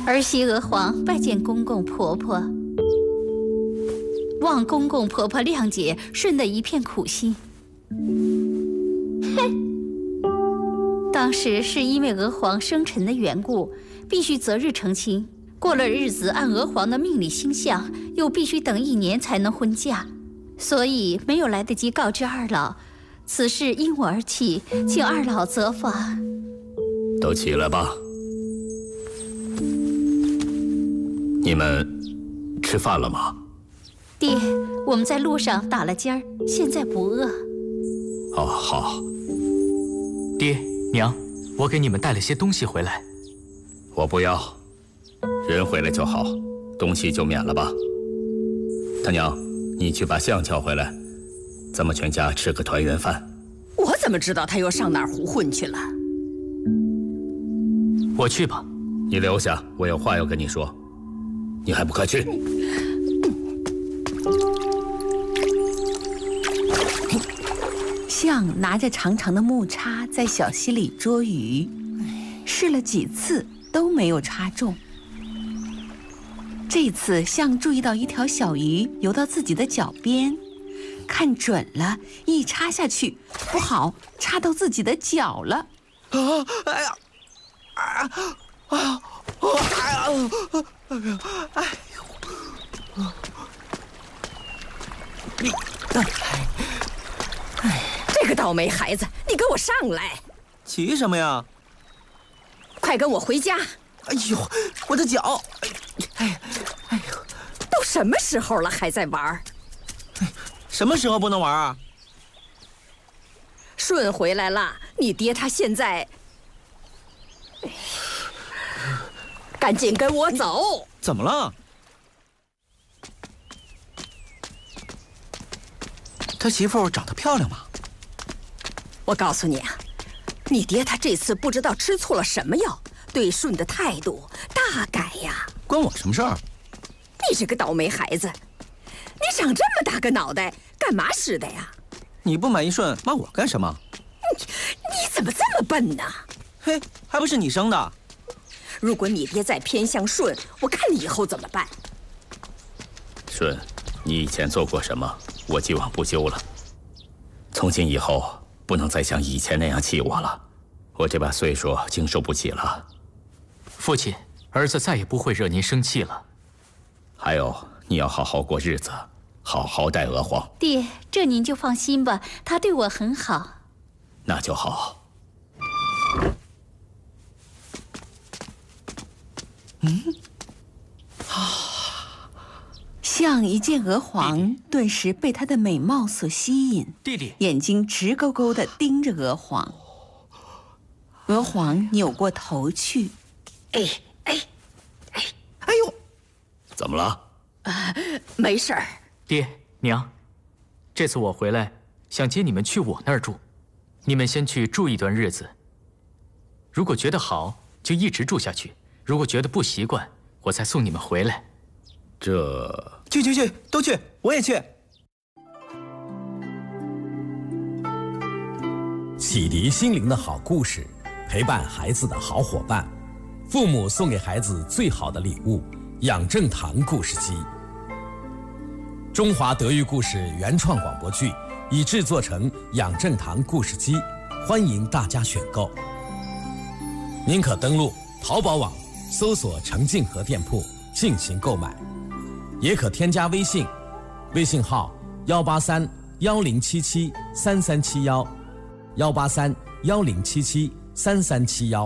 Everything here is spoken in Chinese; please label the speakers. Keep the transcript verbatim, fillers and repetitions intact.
Speaker 1: 儿媳娥皇拜见公公婆婆，望公公婆婆谅解舜的一片苦心。哼，当时是因为娥皇生辰的缘故，必须择日成亲。过了日子，按娥皇的命理星象，又必须等一年才能婚嫁，所以没有来得及告知二老。此事因我而起，请二老责罚。
Speaker 2: 都起来吧。你们吃饭了吗？
Speaker 1: 爹，我们在路上打了尖儿，现在不饿。
Speaker 2: 哦，好。
Speaker 3: 爹娘，我给你们带了些东西回来。
Speaker 2: 我不要，人回来就好，东西就免了吧。他娘，你去把象叫回来，咱们全家吃个团圆饭。
Speaker 4: 我怎么知道他又上哪儿胡混去了？
Speaker 3: 我去吧。
Speaker 2: 你留下，我有话要跟你说。你还不快去！
Speaker 5: 象拿着长长的木叉在小溪里捉鱼，试了几次都没有插中。这次象注意到一条小鱼游到自己的脚边，看准了，一插下去，不好，插到自己的脚了。
Speaker 6: 啊！哎呀！啊啊！哎呀！哎呦！你，
Speaker 4: 哎，这个倒霉孩子，你给我上来！
Speaker 6: 急什么呀？
Speaker 4: 快跟我回家！
Speaker 6: 哎呦，我的脚！哎，哎呦，
Speaker 4: 都什么时候了还在玩？
Speaker 6: 什么时候不能玩啊？
Speaker 4: 舜回来了，你爹他现在……赶紧跟我走！
Speaker 6: 怎么了？他媳妇长得漂亮吗？
Speaker 4: 我告诉你啊，你爹他这次不知道吃错了什么药，对舜的态度大改呀。
Speaker 6: 关我什么事儿？
Speaker 4: 你这个倒霉孩子，你长这么大个脑袋，干嘛使的呀？
Speaker 6: 你不满意舜，骂我干什么？
Speaker 4: 你你怎么这么笨呢？
Speaker 6: 嘿，还不是你生的。
Speaker 4: 如果你爹再偏向舜，我看你以后怎么办？
Speaker 2: 舜，你以前做过什么，我既往不咎了。从今以后，不能再像以前那样气我了。我这把岁数经受不起了。
Speaker 3: 父亲，儿子再也不会惹您生气了。
Speaker 2: 还有，你要好好过日子，好好待娥皇。
Speaker 1: 爹，这您就放心吧，他对我很好。
Speaker 2: 那就好。
Speaker 5: 嗯，啊！象一见娥皇，顿时被她的美貌所吸引，
Speaker 3: 弟弟，
Speaker 5: 眼睛直勾勾地盯着娥皇。娥皇扭过头去，
Speaker 4: 哎哎哎
Speaker 6: 哎呦，
Speaker 2: 怎么了？
Speaker 4: 啊，没事儿。
Speaker 3: 爹娘，这次我回来想接你们去我那儿住，你们先去住一段日子。如果觉得好，就一直住下去。如果觉得不习惯，我再送你们回来。
Speaker 2: 这……
Speaker 6: 去去去，都去，我也去。
Speaker 7: 启迪心灵的好故事，陪伴孩子的好伙伴，父母送给孩子最好的礼物——养正堂故事机。中华德育故事原创广播剧已制作成养正堂故事机，欢迎大家选购。您可登录淘宝网搜索程静和店铺进行购买，也可添加微信，微信号幺八三幺零七七三三七幺，幺八三幺零七七三三七幺。